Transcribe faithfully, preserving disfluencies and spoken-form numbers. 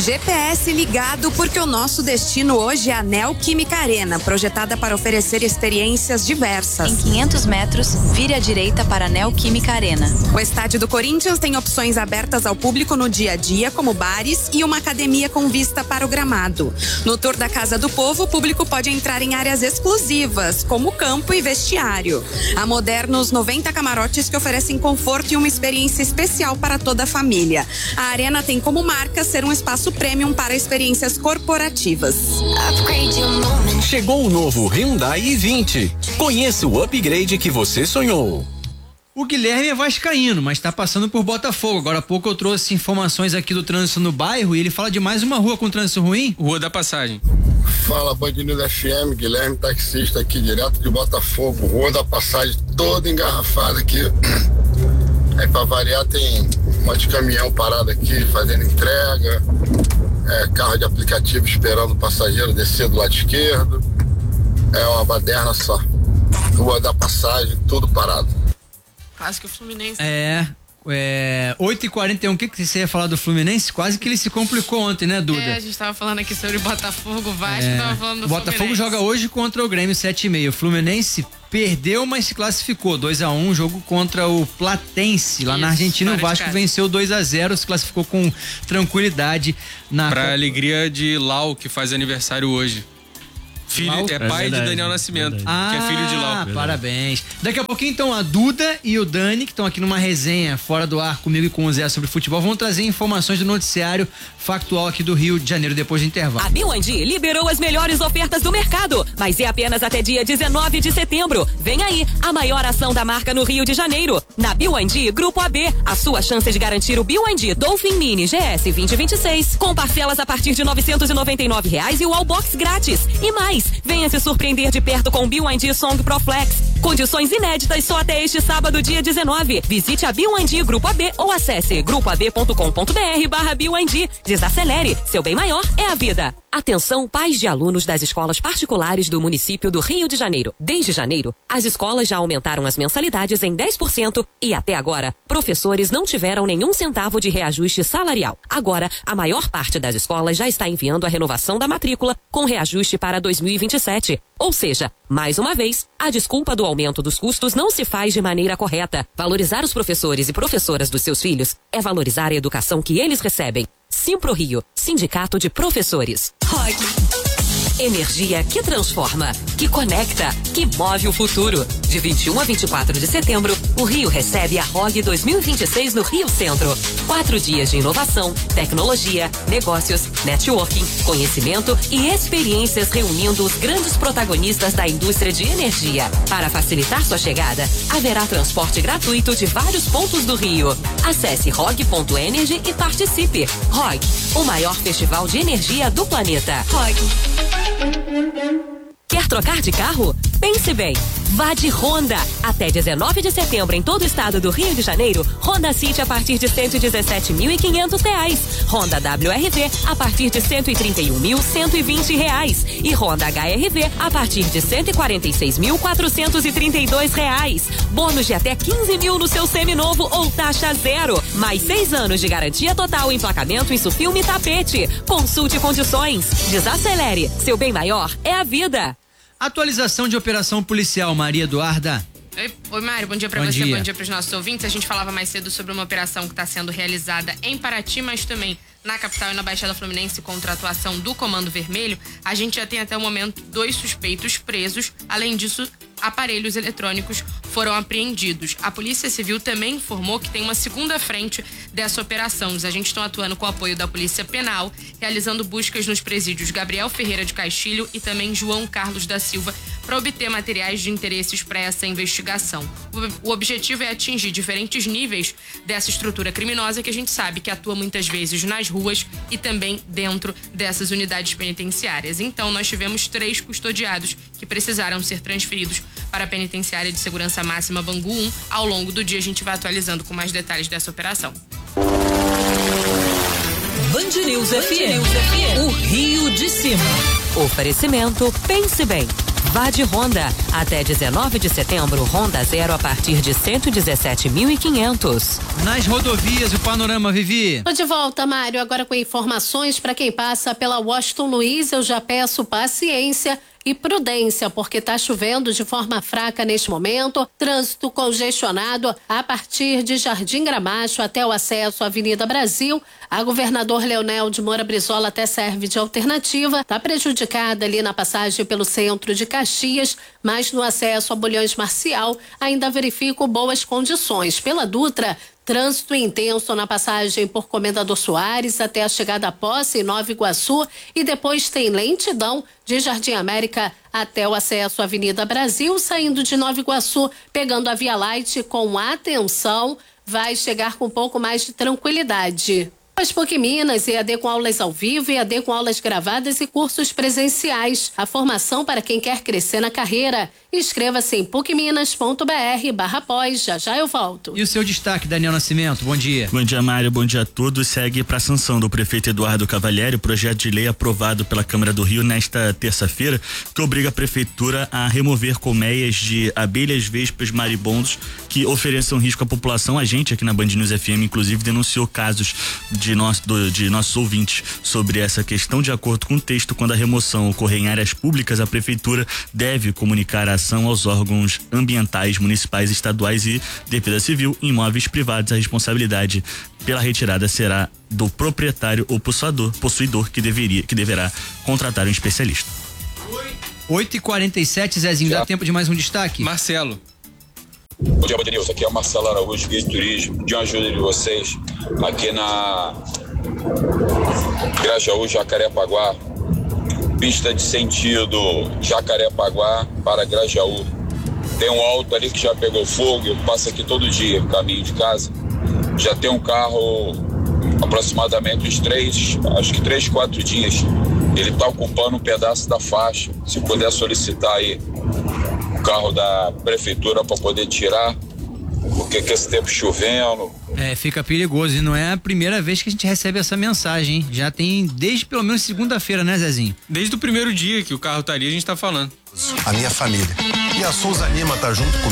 G P S ligado porque o nosso destino hoje é a Neoquímica Arena, projetada para oferecer experiências diversas. Em quinhentos metros, vire à direita para a Neoquímica Arena. O estádio do Corinthians tem opções abertas ao público no dia a dia, como bares e uma academia com vista para o gramado. No tour da Casa do Povo, o público pode entrar em áreas exclusivas, como campo e vestiário. Há modernos noventa camarotes que oferecem conforto e uma experiência especial para toda a família. A arena tem como marca ser um espaço premium para experiências corporativas. Chegou o novo Hyundai i vinte. Conheça o upgrade que você sonhou. O Guilherme é vascaíno, mas está passando por Botafogo. Agora há pouco eu trouxe informações aqui do trânsito no bairro e ele fala de mais uma rua com trânsito ruim. Rua da Passagem. Fala, Band News F M, Guilherme, taxista aqui direto de Botafogo. Rua da Passagem toda engarrafada aqui. Aí pra variar tem um monte de caminhão parado aqui fazendo entrega. É, carro de aplicativo esperando o passageiro descer do lado esquerdo. É uma baderna só. Rua da Passagem, tudo parado. Quase que o Fluminense. É, é oito e quarenta e um, o que, que você ia falar do Fluminense? Quase que ele se complicou ontem, né, Duda? É, a gente tava falando aqui sobre Botafogo, Vasco, é, tava falando do Botafogo Fluminense. joga hoje contra o Grêmio sete e meia. O Fluminense perdeu, mas se classificou. dois a um, jogo contra o Platense, lá Isso, na Argentina. O Vasco casa. venceu dois a zero, se classificou com tranquilidade. Na Pra Copa... alegria de Lau, que faz aniversário hoje. Filho, Lau? é É pai verdade, de Daniel Nascimento, Ah, que é filho de Lau. parabéns. Daqui a pouquinho, então, a Duda e o Dani, que estão aqui numa resenha fora do ar comigo e com o Zé sobre futebol, vão trazer informações do noticiário factual aqui do Rio de Janeiro, depois do intervalo. A B um D liberou as melhores ofertas do mercado, mas é apenas até dia dezenove de setembro. Vem aí, a maior ação da marca no Rio de Janeiro. Na B um D Grupo A B, a sua chance de garantir o B um D Dolphin Mini G S vinte vinte e seis, com parcelas a partir de novecentos e noventa e nove reais e o Wallbox grátis. E mais, venha se surpreender de perto com o B um D Song Pro Flex. Condições inéditas só até este sábado, dia dezenove. Visite a B um D Grupo A B ou acesse grupo a b ponto com ponto b r barra B um D. Desacelere, seu bem maior é a vida. Atenção, pais de alunos das escolas particulares do município do Rio de Janeiro. Desde janeiro, as escolas já aumentaram as mensalidades em dez por cento e até agora, professores não tiveram nenhum centavo de reajuste salarial. Agora, a maior parte das escolas já está enviando a renovação da matrícula com reajuste para dois mil e vinte e sete. Ou seja, mais uma vez, a desculpa do aumento dos custos não se faz de maneira correta. Valorizar os professores e professoras dos seus filhos é valorizar a educação que eles recebem. Simpro Rio, Sindicato de Professores. Rock. Energia que transforma, que conecta, que move o futuro. De vinte e um a vinte e quatro de setembro, o Rio recebe a R O G dois mil e vinte e seis no Rio Centro. Quatro dias de inovação, tecnologia, negócios, networking, conhecimento e experiências reunindo os grandes protagonistas da indústria de energia. Para facilitar sua chegada, haverá transporte gratuito de vários pontos do Rio. Acesse rog ponto energy e participe. R O G, o maior festival de energia do planeta. R O G. Quer trocar de carro? Pense bem. Vá de Honda. Até dezenove de setembro em todo o estado do Rio de Janeiro, Honda City a partir de cento e dezessete mil e quinhentos reais. Honda W R V a partir de cento e trinta e um mil cento e vinte reais. E Honda H R V a partir de cento e quarenta e seis mil quatrocentos e trinta e dois reais. Bônus de até quinze mil no seu seminovo ou taxa zero. Mais seis anos de garantia total, emplacamento, insufilme e tapete. Consulte condições. Desacelere. Seu bem maior é a vida. Atualização de operação policial, Maria Eduarda. Oi, oi Mário, bom dia pra bom você, dia. bom dia pros nossos ouvintes. A gente falava mais cedo sobre uma operação que está sendo realizada em Paraty, mas também na capital e na Baixada Fluminense contra a atuação do Comando Vermelho. A gente já tem até o momento dois suspeitos presos. Além disso, aparelhos eletrônicos foram apreendidos. A Polícia Civil também informou que tem uma segunda frente dessa operação. Os agentes estão atuando com o apoio da Polícia Penal, realizando buscas nos presídios Gabriel Ferreira de Castilho e também João Carlos da Silva para obter materiais de interesses para essa investigação. O objetivo é atingir diferentes níveis dessa estrutura criminosa que a gente sabe que atua muitas vezes nas ruas e também dentro dessas unidades penitenciárias. Então, nós tivemos três custodiados que precisaram ser transferidos para a Penitenciária de Segurança Máxima Bangu um. Ao longo do dia, a gente vai atualizando com mais detalhes dessa operação. Band News F M, o Rio de Cima. Oferecimento Pense Bem. Vá de Honda. Até dezenove de setembro, Honda Zero a partir de cento e dezessete mil e quinhentos. Nas rodovias, o panorama, Vivi. Tô de volta, Mário, agora com informações para quem passa pela Washington Luiz. Eu já peço paciência e prudência, porque tá chovendo de forma fraca neste momento. Trânsito congestionado a partir de Jardim Gramacho até o acesso à Avenida Brasil. A Governador Leonel de Moura Brizola até serve de alternativa. Tá prejudicada ali na passagem pelo centro de Caxias, mas no acesso a Bulhões Marcial ainda verifico boas condições. Pela Dutra, trânsito intenso na passagem por Comendador Soares até a chegada à Posse em Nova Iguaçu, e depois tem lentidão de Jardim América até o acesso à Avenida Brasil, saindo de Nova Iguaçu, pegando a Via Light com atenção, vai chegar com um pouco mais de tranquilidade. As PUC Minas, E A D com aulas ao vivo, E A D com aulas gravadas e cursos presenciais. A formação para quem quer crescer na carreira. Inscreva-se em pucminas.br barra pós. Já já eu volto. E o seu destaque, Daniel Nascimento? Bom dia. Bom dia, Mário. Bom dia a todos. Segue para a sanção do prefeito Eduardo Cavalieri o projeto de lei aprovado pela Câmara do Rio nesta terça-feira, que obriga a prefeitura a remover colmeias de abelhas, vespas, maribondos que ofereçam risco à população. A gente aqui na Band News F M, inclusive, denunciou casos de, nosso, do, de nossos ouvintes sobre essa questão. De acordo com o texto, quando a remoção ocorrer em áreas públicas, a prefeitura deve comunicar a ação aos órgãos ambientais, municipais, estaduais e defesa civil. Em imóveis privados, a responsabilidade pela retirada será do proprietário ou possuidor, possuidor que deveria, que deverá contratar um especialista. oito e quarenta e sete, Zezinho, dá tempo de mais um destaque? Marcelo. Bom dia, Band News. Aqui é o Marcelo Araújo, guia de turismo, de uma ajuda de vocês aqui na Grajaú, Jacarepaguá, pista de sentido Jacarepaguá para Grajaú. Tem um alto ali que já pegou fogo, eu passo aqui todo dia, caminho de casa. Já tem um carro aproximadamente uns três, acho que três, quatro dias. Ele está ocupando um pedaço da faixa. Se puder solicitar aí o carro da prefeitura para poder tirar, porque com esse tempo chovendo. É, fica perigoso, e não é a primeira vez que a gente recebe essa mensagem, hein? Já tem desde pelo menos segunda-feira, né, Zezinho? Desde o primeiro dia que o carro tá ali, a gente tá falando. A minha família. E a Souza Lima tá junto comigo.